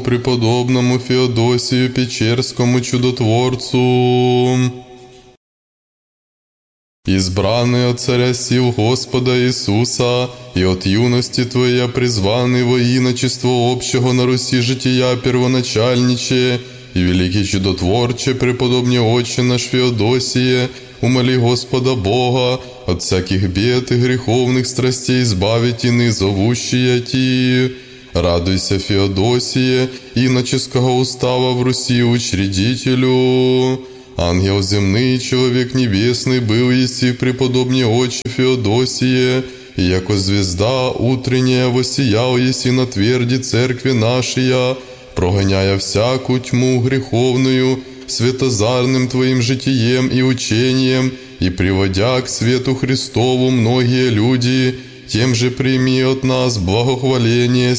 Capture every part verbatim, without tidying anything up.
преподобному Феодосию Печерскому чудотворцу, избранный от Царя сил Господа Иисуса, и от юности Твоя призванный во иночество общего на Руси жития первоначальниче, и великий чудотворче, преподобне Отче наш Феодосие, умоли Господа Бога от всяких бед и греховных страстей избавить ины зовущие Ти. Радуйся, Феодосие, иноческого устава в Руси учредителю. Ангел земный, человек небесный, был еси преподобне Отче Феодосие, и яко звезда утренняя воссиял еси на тверди церкви нашей, прогоняя всякую тьму греховную светозарным Твоим житием и учением, и приводя к свету Христову многие люди, тем же прими от нас благохваление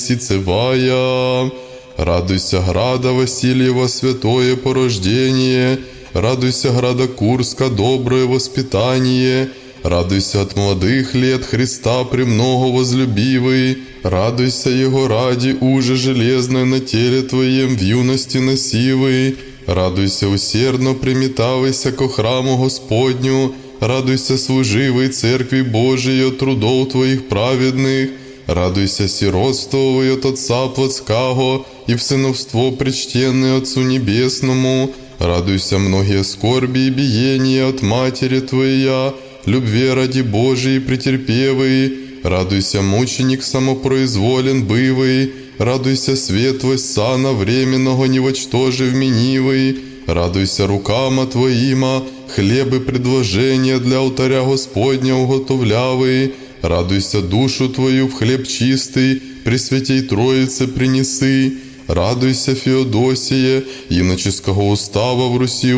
сицевая. Радуйся, града Васильева, святое порождение, радуйся, града Курска, доброе воспитание, радуйся от молодых лет Христа премного возлюбивый, радуйся Его ради уже железное на теле Твоем в юности носивый, радуйся усердно приметавайся ко храму Господню, радуйся служивой Церкви Божией от трудов Твоих праведных, радуйся сиротствовой от Отца Плотского и в сыновство причтенное Отцу Небесному, радуйся многие скорби и биения от Матери Твоя, любви ради Божией претерпевый, радуйся мученик самопроизволен бывый, радуйся светлость сана временного невочтожи вменивый, радуйся рукама Твоима, хлебы предложения для алтаря Господня уготовлявый, радуйся душу Твою в хлеб чистый, при святей Троице принесы, радуйся, Феодосие, иноческого устава в Руси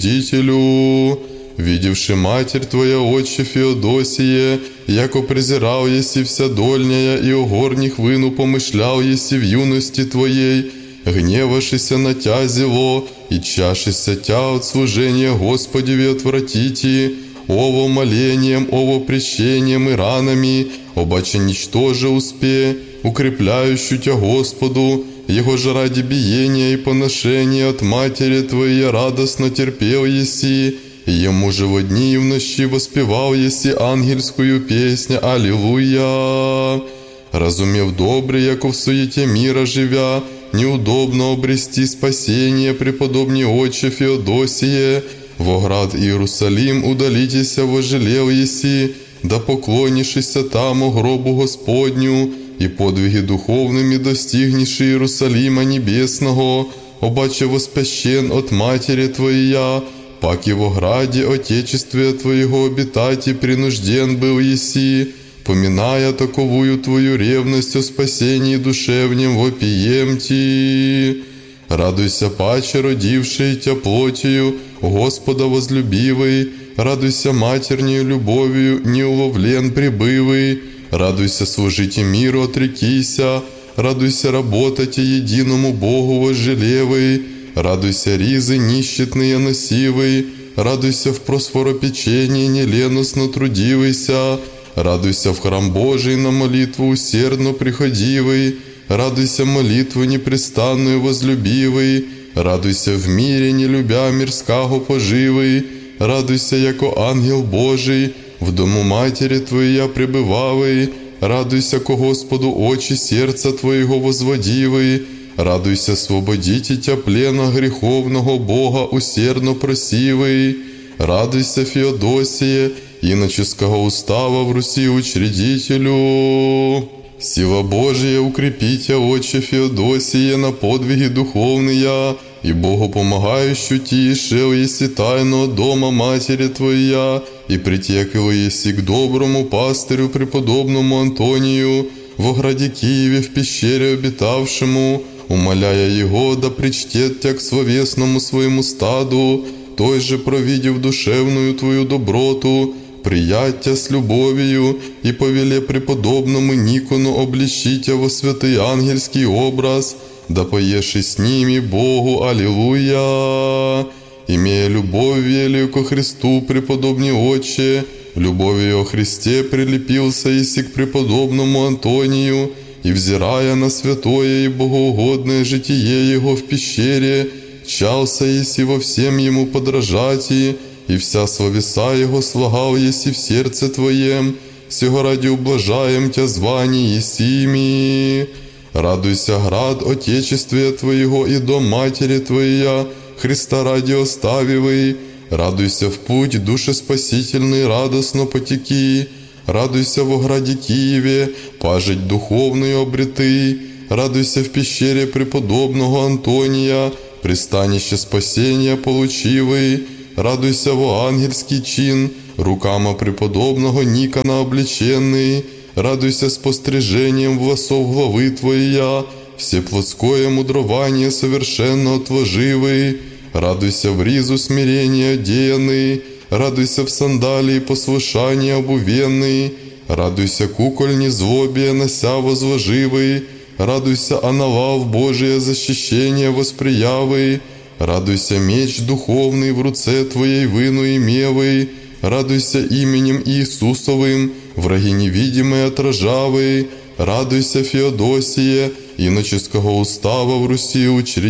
учредителю. Видевши Матерь Твоя, Отче Феодосие, яко презирал еси вся дольняя, и о горних выну помышлял еси в юности Твоей, гневашися на Тя зело, и чашися Тя от служения Господеве отвратити, ово молением, ово прещением и ранами, обаче ничтоже успе, укрепляющую Тя Господу, Его же ради биения и поношения от Матери Твоей радостно терпел еси, и Ему же во дни и в ночи воспевал еси ангельскую песню «Аллилуйя». Разумев добре, яко в суете мира живя, неудобно обрести спасение, преподобне Отче Феодосие, во град Иерусалим удалитеся вожелел еси, да поклонишися там о гробу Господню, и подвиги духовными достигнешь Иерусалима небесного, обаче воспящен от Матери Твоя, пак и во граде Отечестве Твоего обитати принужден был еси, поминая таковую Твою ревность о спасении душевнем вопием Ти. Радуйся, паче родивший Тя плотью, Господа возлюбивый, радуйся матернею любовью, неуловлен прибывый, радуйся служите миру отрекися, радуйся работать единому Богу возжелевый, радуйся ризы нищетные носивый, радуйся в просфоропечении неленостно трудивайся, радуйся в храм Божий на молитву усердно приходивый, радуйся молитву непрестанную возлюбивый, радуйся в мире, не любя мирского поживый, радуйся, яко ангел Божий, в дому Матери Твоя пребывавый, радуйся ко Господу очи сердца Твоего возводивый, радуйся свободите Тя плена греховного Бога усердно просивый, радуйся, Феодосие, иноческого устава в Руси учредителю. Сила Божия укрепите, Отче Феодосие, на подвиги духовные, и Богу помогающую Ти, шел еси тайно от дома Матери Твоя, и притекла еси к доброму пастырю преподобному Антонию, во граде Киеве в пещере обитавшему, умоляя Его, да причтет Тя к словесному своему стаду, той же провидев душевную Твою доброту, приять Тя с любовью, и повеле преподобному Никону обличить во святый ангельский образ, да поеши с ними Богу, аллилуйя. Имея любовь велию ко Христу, преподобный Отче, любовью о Христе прилепился еси к преподобному Антонию, и, взирая на святое и богоугодное житие Его в пещере, чался еси во всем Ему подражати, и вся словеса Его слагал еси в сердце Твоем, сего ради ублажаем Тя звани есими. Радуйся, град Отечествия Твоего и дом Матери Твоя, Христа ради оставивый. Радуйся в путь душеспасительный, радостно потеки. Радуйся во граде Киеве, пажить духовную обреты. Радуйся в пещере преподобного Антония, пристанище спасения получивый. Радуйся во ангельский чин, рукама преподобного Никона облеченный. Радуйся спострижением волосов главы Твоя, всеплотское мудрование совершенно отложивый. Радуйся в ризу смирения одеянный, радуйся в сандалии послушания обувенный. Радуйся куколь незлобия нося возложивый, радуйся аналав Божие защищение восприявый. Радуйся меч духовный в руце Твоей выну имевый, радуйся именем Иисусовым, враги невидимые отражавы. Радуйся, Феодосие, иноческого устава в Руси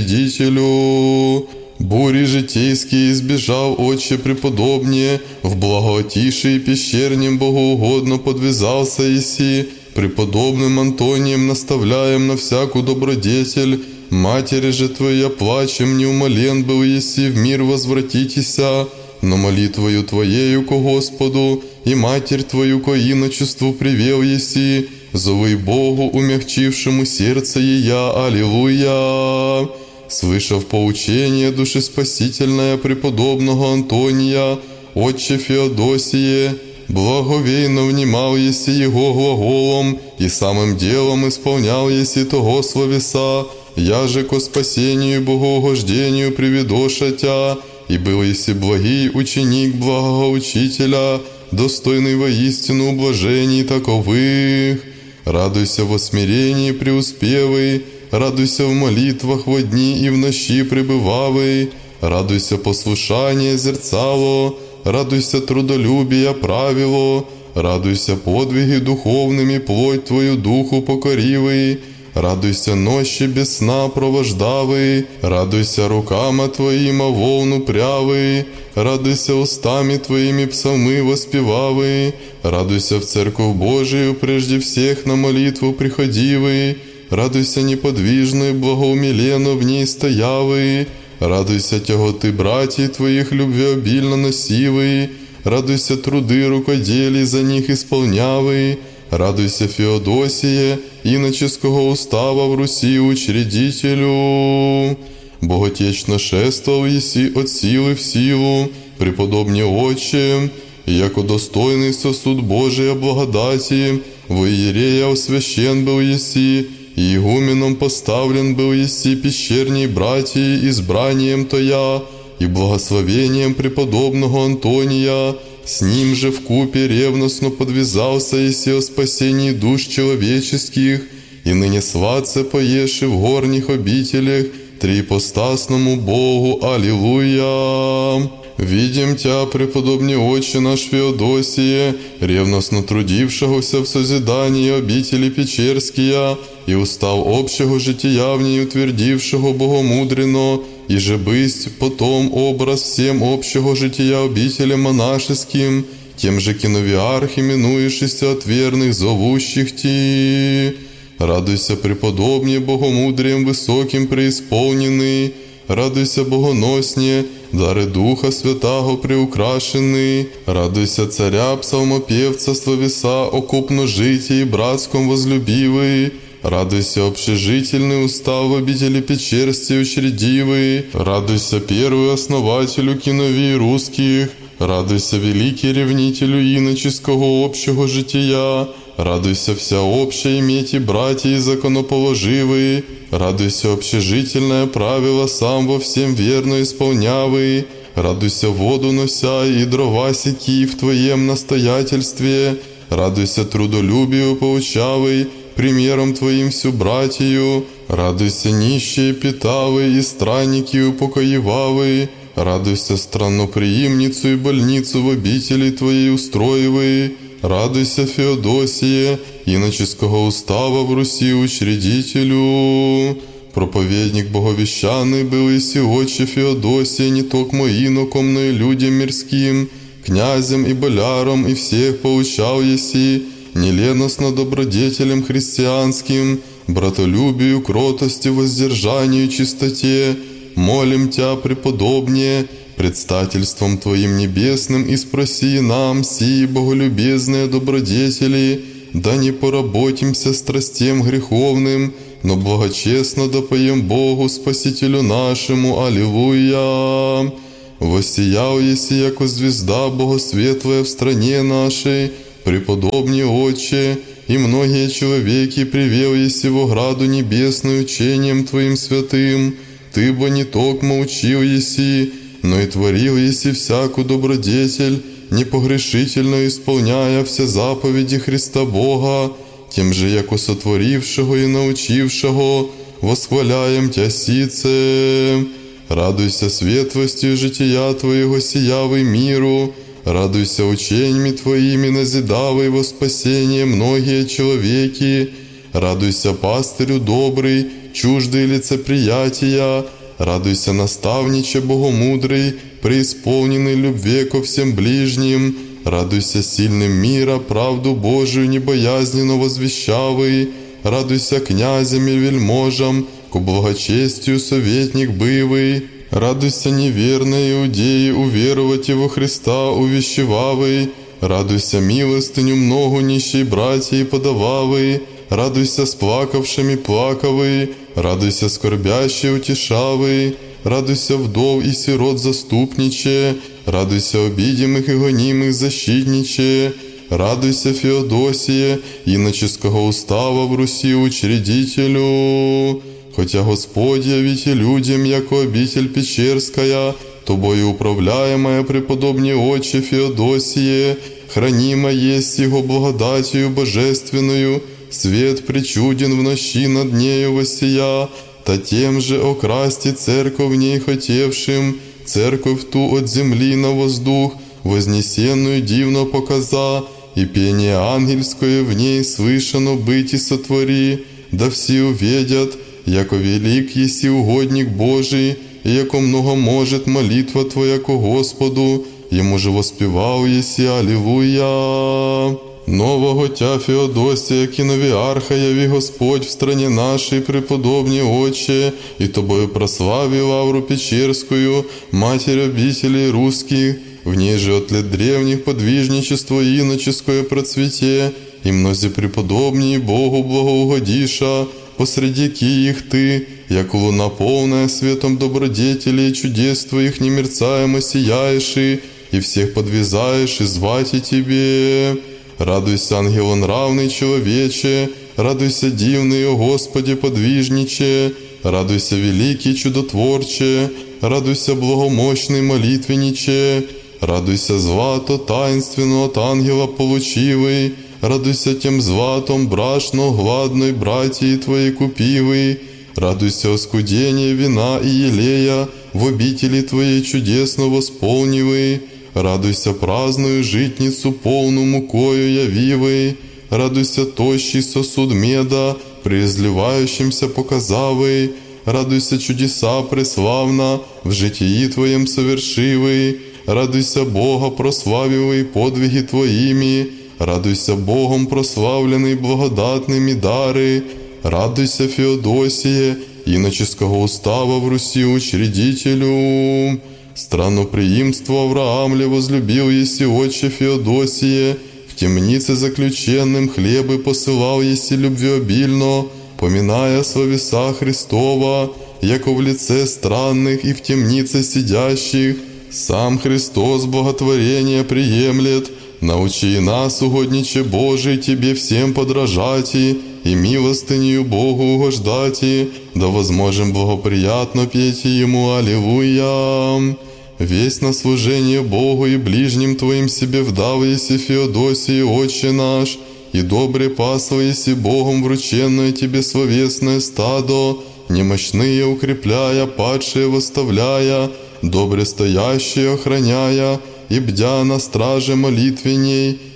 учредителю. Бури житейские избежал, Отче преподобнее, в благоотишии пещернем богоугодно подвязался еси, преподобным Антонием наставляем на всяку добродетель. Матери же Твоя плачем неумолен был еси, в мир возвратитеся, но молитвою Твоею ко Господу, и Матерь Твою ко иночеству привел еси, зовы Богу, умягчившему сердце ея, аллилуйя. Слышав поучение душеспасительное преподобного Антония, Отче Феодосие, благовейно внимал еси его глаголом, и самым делом исполнял еси того словеса, я же ко спасению и богоугождению приведоша Тя, и был еси благий ученик благого учителя, достойный воистину ублажений таковых. Радуйся во смирении преуспевый, радуйся в молитвах во дни и в ночи пребывавый, радуйся послушание зерцало, радуйся трудолюбия правило, радуйся подвиги духовными плоть Твою духу покоривый, радуйся нощи без сна провождавый, радуйся рукама Твоима волну прявый, радуйся устами Твоими псалмы воспевавый, радуйся в церковь Божию прежде всех на молитву приходивый, радуйся неподвижно и благоумиленно в ней стоявый, радуйся тяготы братьев Твоих любвеобильно носивый, радуйся труды рукоделий за них исполнявый, радуйся, Феодосие, иноческого устава в Руси учредителю. Боготечно шествовал еси от силы в силу, преподобне Отче, яко достойный сосуд Божия благодати, во иерея освящен был еси, и игуменом поставлен был еси пещерней братьи избранием Тоя и благословением преподобного Антония. С ним же вкупе ревностно подвязался еси о спасении душ человеческих, и ныне сладце поеши в горних обителях триипостасному Богу. Аллилуйя! Видим Тя, преподобне Отче наш Феодосие, ревностно трудившегося в созидании обители Печерския, и устав общего жития в ней утвердившего богомудренно, и же бысть потом образ всем общего жития обителям монашеским, тем же киновиарх именуешься от верных зовущих Ти. Радуйся, преподобне богомудрием высоким преисполненный, радуйся, богоносне, дары Духа Святаго приукрашенный, радуйся, царя псалмопевца словеса окупно житии братском возлюбивый, радуйся, общежительный устав в обители Печерсти учредивый, радуйся, первый основателю киновий русских, радуйся, великий ревнителю иноческого общего жития, радуйся, всеобщая иметь и братья и законоположивые, радуйся, общежительное правило сам во всем верно исполнявый, радуйся, воду нося и дрова секи в Твоем настоятельстве, радуйся, трудолюбию поучавый, примером Твоим всю братью, радуйся, нищие питавы и странники упокоевавы, радуйся, странноприимницу и больницу в обители Твоей устроивай, Радуйся, Феодосие, иноческого устава в Руси учредителю. Проповедник боговещанный был еси отче Феодосия, не токмо иноком, но и людям мирским, князям и болярам, и всех поучал еси, неленостно добродетелям христианским, братолюбию, кротости, воздержанию, чистоте. Молим Тя, преподобнее, предстательством Твоим небесным, и спроси нам, сии боголюбезные добродетели, да не поработимся страстям греховным, но благочестно допоем Богу, Спасителю нашему. Аллилуйя! Воссиял еси, яко звезда богосветлая в стране нашей, преподобный Отче, и многие человеки привел еси в ограду небесную учением Твоим святым. Ты бы не токмо учил еси, но и творил еси всякую добродетель, непогрешительно исполняя все заповеди Христа Бога, тем же, яко сотворившего и научившего, восхваляем Тя сице. Радуйся светлостью жития Твоего, сиявый миру, радуйся ученьми Твоими, назидавай во спасение многие человеки, радуйся пастырю добрый, чуждый лицеприятия, радуйся наставниче богомудрый, преисполненный любви ко всем ближним, радуйся сильным мира, правду Божию небоязненно возвещавый, радуйся князям и вельможам, ко благочестию советник бывый, радуйся неверной иудеи, уверовать во Христа увещевавый, радуйся милостыню многу нищей братьей подававый, радуйся с плакавшими плаковый, радуйся скорбящий утешавый, радуйся вдов и сирот заступниче, радуйся обидимых и гонимых защитниче, радуйся, Феодосие, иноческого устава в Руси учредителю. Хотя Господь явить и людям, яко обитель Печерская, тобою управляемая, преподобный Отче Феодосие, хранима есть Его благодатью божественную, свет причуден в ночи над нею воссия, та тем же окрасти церковь в ней хотевшим, церковь ту от земли на воздух, вознесенную дивно показа, и пение ангельское в ней слышано быть и сотвори, да все увидят, яко велик еси угодник Божий, и яко много может молитва Твоя ко Господу, Ему же воспевал еси. Аллилуйя! Нового Тя Феодосия, киновиарха, яви Господь в стране нашей, преподобный Отче, и Тобою прославил Лавру Печерскую, Матерь обителей русских, в ней же от лет древних подвижничество иноческое процвете, и мнози преподобней Богу благоугодиша, посреди их Ты, яко луна полная светом добродетелей, чудес Твоих немерцаемо сияешь, и всех подвязаешь, и звать и Тебе. Радуйся, ангелонравный человече, радуйся, дивный, о Господи, подвижниче, радуйся, великий чудотворче, радуйся, благомощный молитвенниче, радуйся, злато таинственно от ангела получивый, радуйся тем златом брашно гладной братьи Твоей купивый, радуйся, оскудение вина и елея в обители Твоей чудесно восполнивый, радуйся, праздную житницу полну мукою явивой, радуйся, тощий сосуд меда, преизливающимся показавый, радуйся, чудеса преславно в житии Твоем совершивый, радуйся, Бога прославивый подвиги Твоими, радуйся, Богом прославленный благодатными дары, радуйся, Феодосие, иноческого устава в Руси учредителю. Странноприимство Авраамле возлюбил еси Отче Феодосие, в темнице заключенным хлебы посылал еси любвеобильно, поминая словеса Христова, яко в лице странных и в темнице сидящих, сам Христос боготворение приемлет. Научи нас, угодниче Божий, Тебе всем подражати, и милостынью Богу угождати, да возможем благоприятно петь Ему. Аллилуйя! Весь на служение Богу и ближним Твоим себе вдав еси, Феодосии, Отче наш, и добре пасла еси Богом врученное Тебе словесное стадо, немощные укрепляя, падшие восставляя, добре стоящие охраняя, и бдя на страже молитвенней,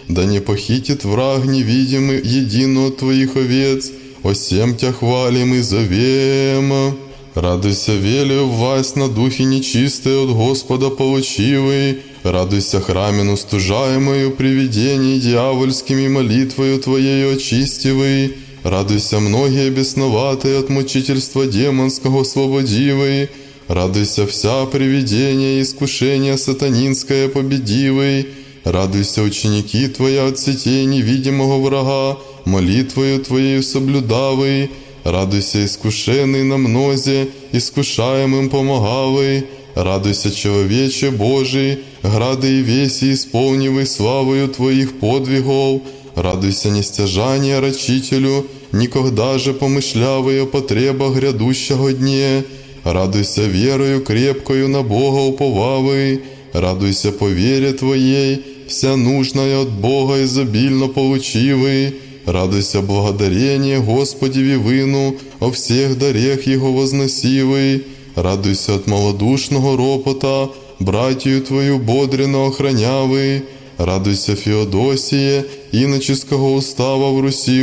да не похитит враг невидимый единого от Твоих овец, о всем Тя хвалим и зовем. Радуйся, велию власть на духе нечистой от Господа получивый, радуйся храмену стужаемою привидений дьявольскими молитвою Твоею очистивый, радуйся многие бесноватые от мучительства демонского освободивый, радуйся вся привидение и искушение сатанинское победивый, радуйся ученики Твои от сетей невидимого врага, молитвою Твоею соблюдавый, радуйся искушенный на мнозе, искушаемым помогавый, радуйся, человече Божий, грады и веси исполнивый славою Твоих подвигов, радуйся нестяжание рачителю, никогда же помышлявый о потребах грядущего дне, радуйся верою крепкою на Бога уповавый, радуйся по вере Твоей, вся нужная от Бога изобильно получивый, радуйся благодарение Господи вину, о всех дарех Его возносивый, радуйся от малодушного ропота, братью Твою бодренно охранявый, радуйся Феодосие, иноческого устава в Руси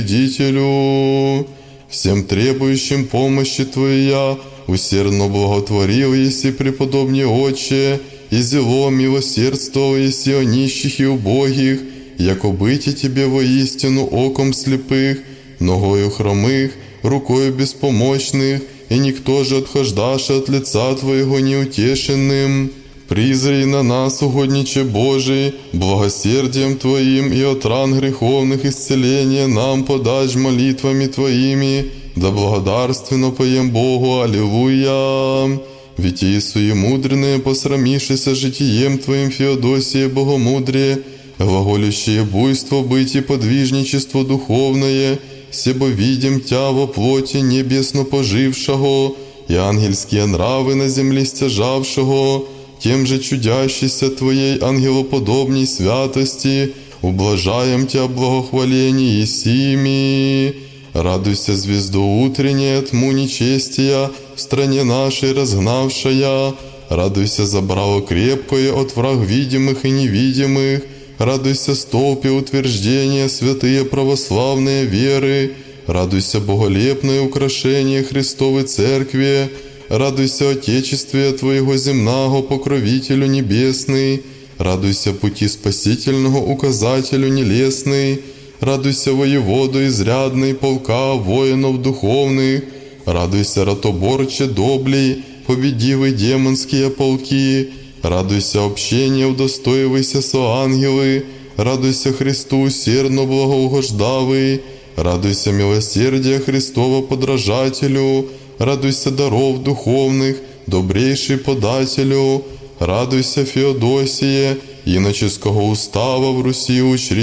учредителю, всем требующим помощи Твоя, усердно благотворил, еси преподобнее Отче, и зело милосердствовал, еси о нищих и убогих, яко быти Тебе воистину оком слепых, ногою хромых, рукою беспомощных, и никто же отхождаше от лица Твоего неутешенным. Призри на нас, угодниче Божий, благосердием Твоим и от ран греховных исцеления нам подашь молитвами Твоими, да благодарственно поем Богу, аллилуйя. Ведь Иисуе мудренные, посрамившися житием Твоим Феодосие богомудрее, глаголющее буйство быть и подвижничество духовное, себо видим Тя во плоти небесно пожившего, и ангельские нравы на земле стяжавшего, тем же чудящейся Твоей ангелоподобней святости, ублажаем Тя благохваление сими. Радуйся, звезду утренняя, тьму нечестия, в стране нашей разгнавшая, радуйся, забрало крепкое от враг видимых и невидимых, радуйся, столпе утверждения, святые православные веры, радуйся, боголепное украшение Христовой Церкви, радуйся, Отечестве Твоего земного, покровителю небесный, радуйся, пути спасительного указателю нелестный, радуйся, воеводу изрядный полка воинов духовных, радуйся, ратоборче доблей, победивый демонские полки, радуйся, общение удостоивайся со ангелы, радуйся, Христу усердно благоугождавый, радуйся, милосердие Христова подражателю, радуйся, даров духовных, добрейший подателю, радуйся, Феодосие, иноческого устава в Руси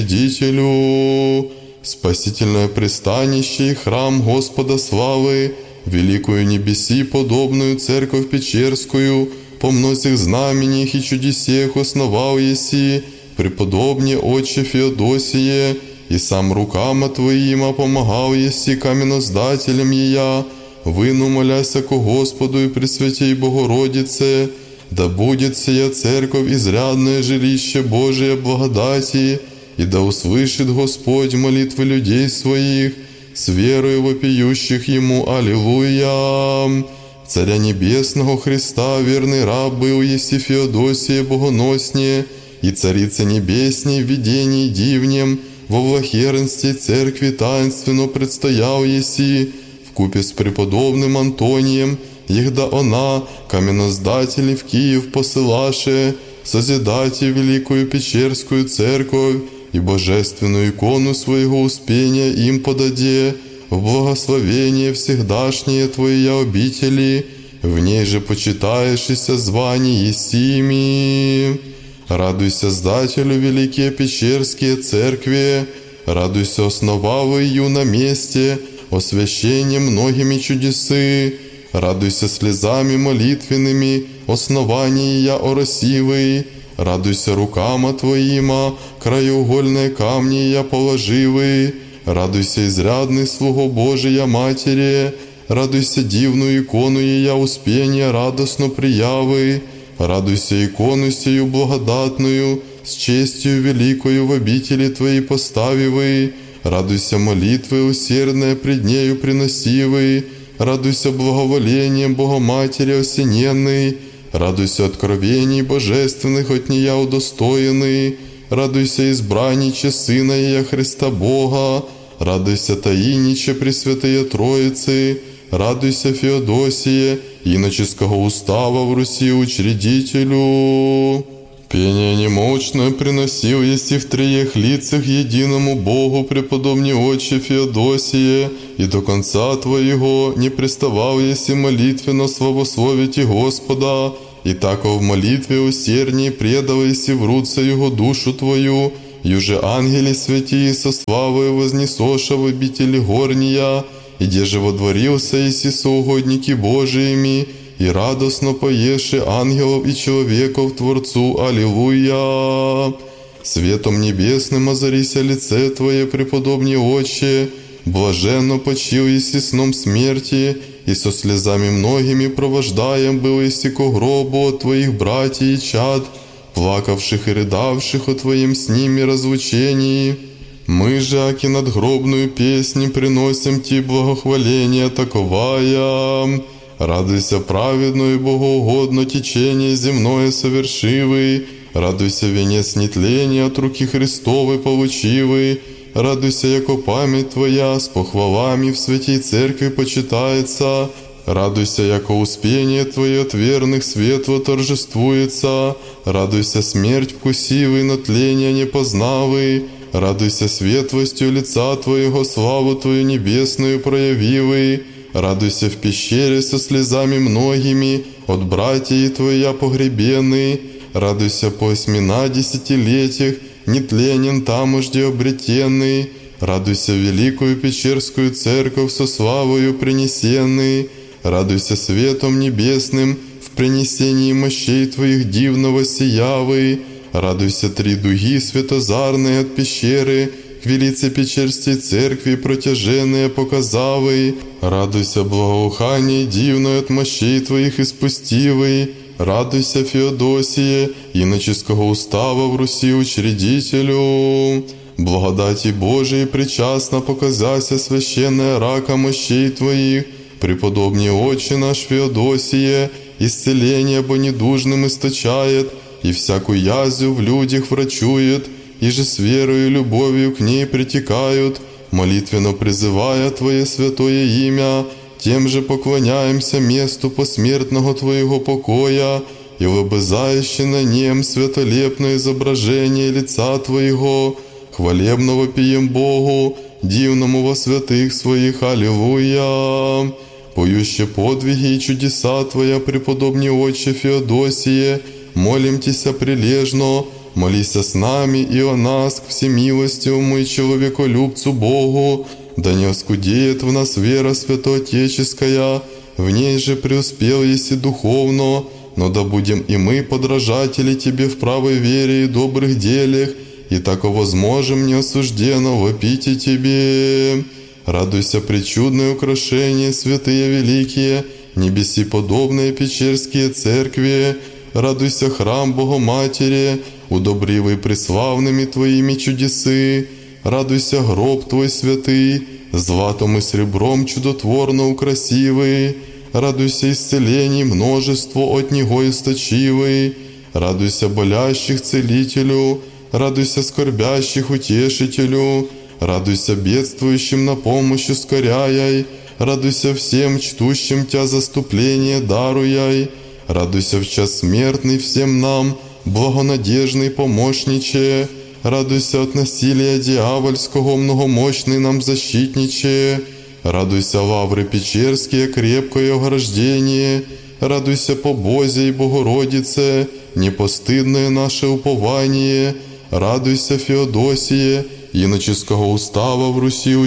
учредителю, спасительное пристанище и храм Господа славы, великую небеси подобную церковь Печерскую, по многих знамениях и чудесех основал еси, преподобне Отче Феодосие, и сам рукама Твоима помогал еси каменоздателям ея, выну моляся ко Господу и Пресвятей Богородице, да будет сия церковь изрядное жилище Божие благодати, и да услышит Господь молитвы людей своих, с верою вопиющих Ему, аллилуйя. Царя Небесного Христа верный раб был еси Феодосия богоноснее, и Царица Небесней в видении дивнем, во влахернстве церкви таинственно предстоял еси, вкупе с преподобным Антонием, егда она, каменоздатели в Киев посылаше, созидайте великую Печерскую церковь и божественную икону своего успения им подаде, в благословение всегдашнее Твоя обители, в ней же почитаешься звание есими. Радуйся, сдателю великие Печерские церкви, радуйся, основавы ее на месте, освящение многими чудесы, радуйся слезами молитвенными, основание я оросивый, радуйся рукама Твоима, краеугольные камни я положивый, радуйся, изрядный слуго Божия Матери, радуйся, дивную икону я успения радостно приявы, радуйся, икону сию благодатную, с честью великою в обители Твоей поставивы. Радуйся молитвы усердные пред нею приносивы. Радуйся благоволением Богоматери осененной. Радуйся откровений божественных от нея удостоенный. Радуйся избранниче Сына Ея Христа Бога. Радуйся таиниче Пресвятые Троицы. Радуйся Феодосие, иноческого устава в Руси учредителю. Пение немощное приносил, еси в триех лицах единому Богу, преподобный отче Феодосие, и до конца Твоего не приставал, еси молитвенно славословите Господа, и тако в молитве усердней предал, еси в руце Его душу Твою, юже ангели святии со славою вознесоша в обители горния, и где же водворился еси соугодники Божиими, и радостно поеши ангелов и человеков Творцу. Аллилуйя! Светом небесным озарися лице Твое, преподобный Отче, блаженно почил еси сном смерти, и со слезами многими провождаем был еси ко гробу от Твоих братьев и чад, плакавших и рыдавших о Твоем с ними разлучении. Мы же, аки надгробную песню, приносим Ти благохваление таковая. Радуйся праведно и богоугодно течение земное совершивый. Радуйся венец нетления от руки Христовой получивый. Радуйся, яко память Твоя с похвалами в святей церкви почитается. Радуйся, яко успение Твое от верных светло торжествуется. Радуйся, смерть вкусивый, но тления не познавый. Радуйся светлостью лица Твоего, славу Твою небесную проявивый. Радуйся в пещере со слезами многими, от братьев Твоя погребенный. Радуйся по осьмина десятилетиях, нетленен таможде обретенный. Радуйся великую Печерскую церковь со славою принесенный. Радуйся светом небесным в принесении мощей Твоих дивного сиявы. Радуйся три дуги светозарные от пещеры, к велице Печерской церкви протяженные показавы. Радуйся благоухание дивное от мощей Твоих испустивы. Радуйся Феодосие, иноческого устава в Руси учредителю. Благодати Божией причастно показася священная рака мощей Твоих. Преподобный Отче наш Феодосие, исцеление бо недужным источает, и всякую язву в людях врачует, и же с верою и любовью к ней притекают, молитвенно призывая Твое святое имя, тем же поклоняемся месту посмертного Твоего покоя, и лобызающий на нем святолепное изображение лица Твоего, хвалебного пием Богу, дивному во святых Своих. Аллилуйя! Поюще подвиги и чудеса Твоя, преподобный Отче Феодосие, молим Тися прилежно, молися с нами и о нас к всемилостивому и человеколюбцу Богу, да не оскудеет в нас вера святоотеческая, в ней же преуспел еси духовно, но да будем и мы подражатели Тебе в правой вере и добрых делях, и тако возможем неосужденно вопить и Тебе. Радуйся, пречудное украшение, святые великие, небеси подобные Печерские церкви. Радуйся, храм Богоматери, удобривый преславными Твоими чудесы. Радуйся, гроб Твой святый, златом и сребром чудотворно украсивый. Радуйся, исцелений множество от Него источивый. Радуйся, болящих целителю. Радуйся, скорбящих утешителю. Радуйся, бедствующим на помощь ускоряй. Радуйся всем чтущим Тя заступление даруяй. Радуйся в час смертный всем нам, благонадежный помощниче. Радуйся от насилия дьявольского, многомощный нам защитниче. Радуйся, лавры Печерские, крепкое ограждение. Радуйся, по Бозе и Богородице, непостыдное наше упование. Радуйся, Феодосие, иноческого устава в Руси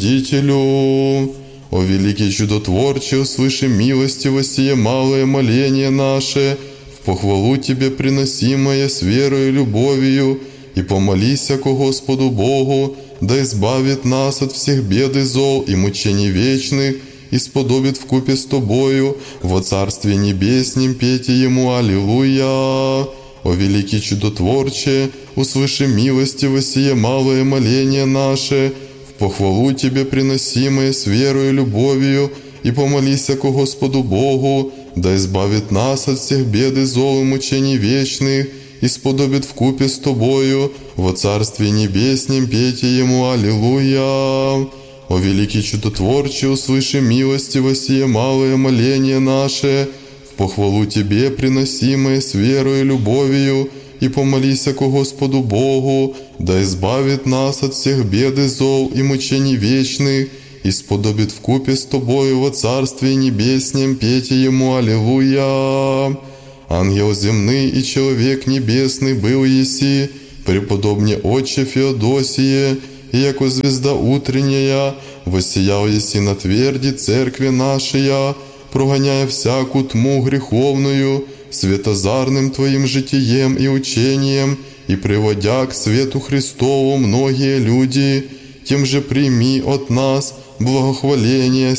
учредителю. О великий чудотворче, услыши милостивости и малое моление наше, в похвалу Тебе приносимое с верою и любовью, и помолися ко Господу Богу, да избавит нас от всех бед и зол и мучений вечных, и сподобит вкупе с Тобою во Царстве Небеснем петь Ему. Аллилуйя! О великий чудотворче, услыши милостиво сие малое моление наше, в похвалу Тебе приносимое с верою и любовью, и помолися ко Господу Богу, да избавит нас от всех бед и зол и мучений вечных, и сподобит вкупе с Тобою во Царстве Небеснем пейте Ему Аллилуйя. О великий чудотворче, услыши милостиво сие малое моление наше, в похвалу Тебе приносимое с верою и любовью, и помолися ко Господу Богу, да избавит нас от всех бед и зол и мучений вечных, и сподобит вкупе с Тобою во Царстве Небеснем пейте Ему Аллилуйя. Ангел земный и человек небесный был еси, преподобне Отче Феодосие, и яко звезда утренняя, воссиял еси на тверди церкви нашей, прогоняя всякую тьму греховную, светозарным Твоим житием и учением, и приводя к свету Христову многие люди, тем же прими от нас благохваление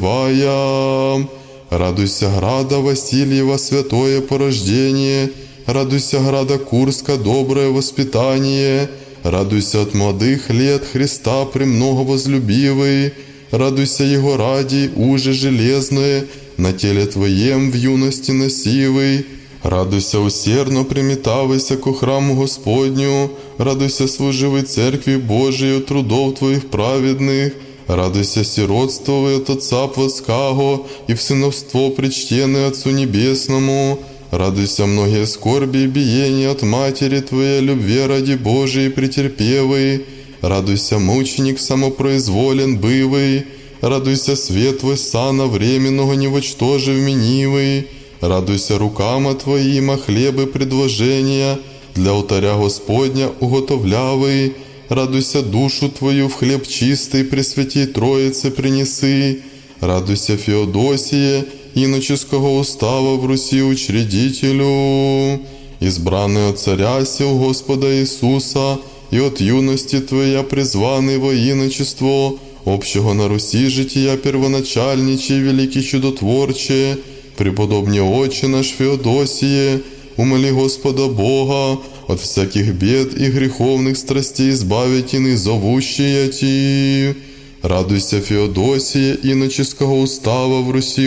сицевая. Радуйся, града Васильева, святое порождение, радуйся, града Курска, доброе воспитание, радуйся от молодых лет Христа премного возлюбивый, радуйся Его ради, уже железное, на теле Твоем в юности носивый, радуйся усердно приметавайся ко храму Господню, радуйся служивой Церкви Божией трудов Твоих праведных, радуйся сиротствовой от Отца Плотского и в сыновство причтенный Отцу Небесному, радуйся многие скорби и биения от Матери Твоей, любви ради Божией претерпевой, радуйся мученик самопроизволен бывый, радуйся свет Твой сана временного невочтожив менивый, радуйся рукама Твоима хлебы предложения для алтаря Господня уготовлявый, радуйся душу Твою в хлеб чистый Пресвятей Троице принеси, радуйся Феодосие, иноческого устава в Руси учредителю, избранный от Царя сил Господа Иисуса, и от юности Твоя призванный во иночество, общего на Руси жития первоначальниче, великий чудотворче, преподобне Отче наш Феодосие, умоли Господа Бога, от всяких бед и греховных страстей избавить иных зовущие Ти. Радуйся, Феодосия, иноческого устава в Руси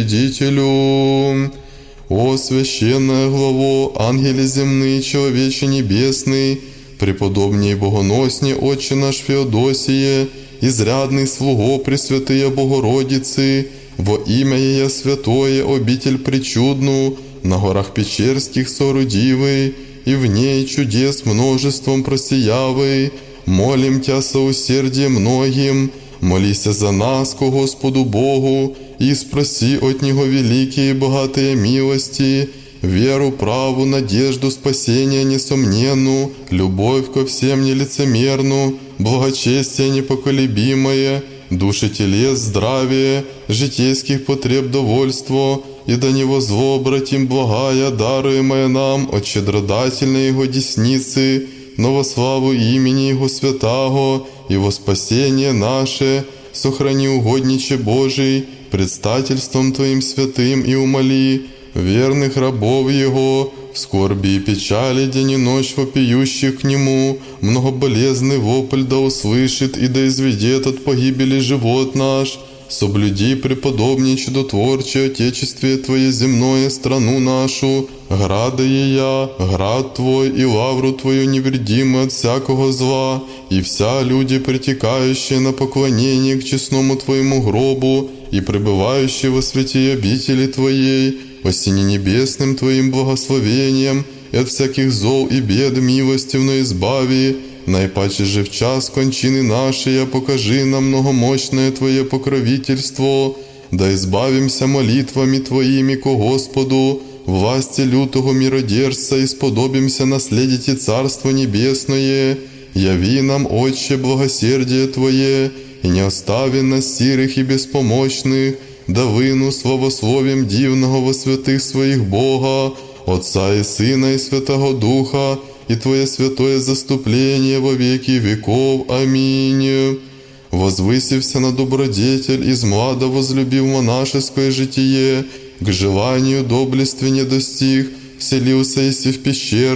учредителю. О, священная главо, ангели земные, человече небесный, преподобней богоносне Отче наш Феодосие, изрядный слуго Пресвятые Богородицы, во имя Ея святое обитель причудну, на горах Печерских соорудивый, и в ней чудес множеством просиявый, молим Тя со усердием многим, молися за нас ко Господу Богу, и спроси от Него великие и богатые милости, веру, праву, надежду, спасения несомненну, любовь ко всем нелицемерну, благочестие непоколебимое, души телес здравие, житейских потреб довольство, и до Него зло обратим благая, даруемая нам от щедродательной Его десницы, но во славу имени Его святаго и во спасение наше, сохрани угодниче Божий, предстательством Твоим святым и умоли верных рабов Его, в скорби и печали день и ночь вопиющих к Нему, многоболезный вопль да услышит и да изведет от погибели живот наш. Соблюди, преподобней чудотворче, Отечествие Твое земное, страну нашу, града Ея, град Твой и лавру Твою невредимую от всякого зла, и вся люди, притекающие на поклонение к честному Твоему гробу и пребывающие во святей обители Твоей, осени небесным Твоим благословением, и от всяких зол и бед милостивно избави, наипаче же в час кончины нашей покажи нам многомощное Твое покровительство, да избавимся молитвами Твоими ко Господу, власти лютого миродержца, и сподобимся наследить и Царство Небесное. Яви нам, Отче, благосердие Твое, и не остави нас сирых и беспомощных, да выну славословием дивного во святых своих Бога, Отца и Сына и Святого Духа, и Твое святое заступление во веки веков. Аминь. Возвысився на добродетель, из млада возлюбив монашеское житие, к желанию доблестви не достиг, вселился еси в пещеру,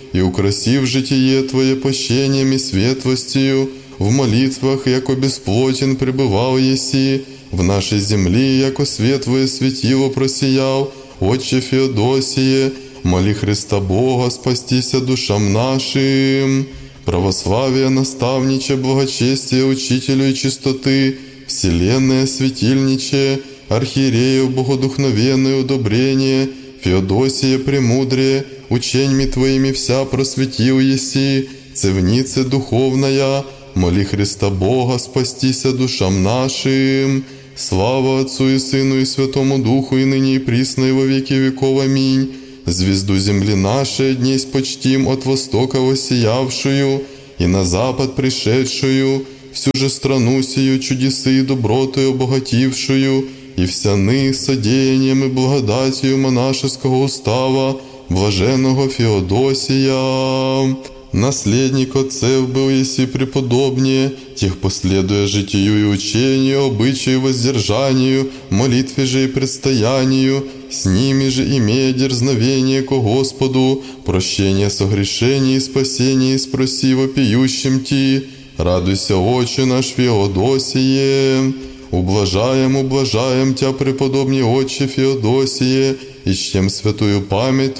и украсив житие Твое пощением и светлостью, в молитвах, яко бесплотен пребывал еси, в нашей земли, яко светлое светило просиял, Отче Феодосие, моли Христа Бога спастися душам нашим. Православие, наставниче, благочестие, учителю и чистоты, вселенная светильниче, архиерею богодухновенное удобрение, Феодосия премудрее, ученьми Твоими вся просветил еси, цевнице духовная, моли Христа Бога спастися душам нашим. Слава Отцу и Сыну и Святому Духу, и ныне и присно, и во веки веков. Аминь. Звезду земли нашей днесь почтим, от востока воссиявшую, и на запад пришедшую, всю же страну сию чудесы и добротою обогатившую, и всяны содеянием и благодатью монашеского устава, блаженного Феодосия. Наследник отцев был еси преподобнее, тех последуя житию и учению, обычаю, воздержанию, молитве же и предстоянию, с ними же имея дерзновение ко Господу, прощение согрешений и спасение спроси вопиющим Ти. Радуйся, Отче наш Феодосие. Ублажаем, ублажаем Тя, преподобный Отче Феодосие, и чтем святую память